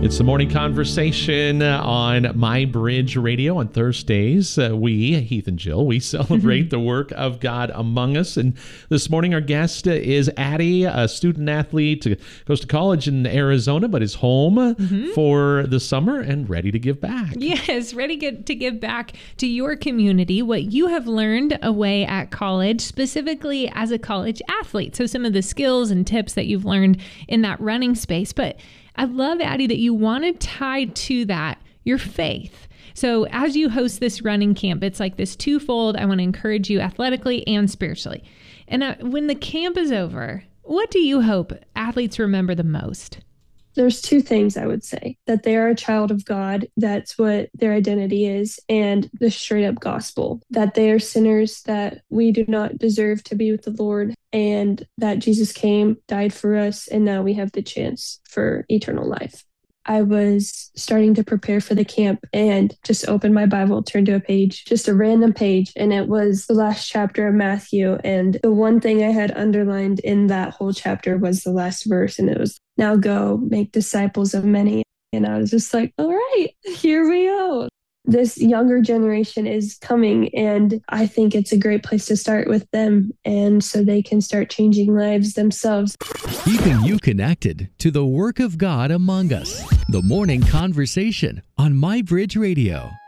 It's the morning conversation on My Bridge Radio on Thursdays. We, Heath and Jill, we celebrate the work of God among us. And this morning our guest is Addie, a student athlete, goes to college in Arizona, but is home for the summer and ready to give back. Yes, ready to give back to your community what you have learned away at college, specifically as a college athlete. So some of the skills and tips that you've learned in that running space. But I love, Addie, that you want to tie to that your faith. So as you host this running camp, it's like this twofold. I want to encourage you athletically and spiritually. And when the camp is over, what do you hope athletes remember the most? There's two things I would say: that they are a child of God, that's what their identity is, and the straight up gospel, that they are sinners, that we do not deserve to be with the Lord, and that Jesus came, died for us, and now we have the chance for eternal life. I was starting to prepare for the camp and just opened my Bible, turned to a page, just a random page, and it was the last chapter of Matthew. And the one thing I had underlined in that whole chapter was the last verse, and it was, "Now go, make disciples of many." And I was just like, all right, here we go. This younger generation is coming, and I think it's a great place to start with them, and so they can start changing lives themselves. Keeping you connected to the work of God among us. The Morning Conversation on My Bridge Radio.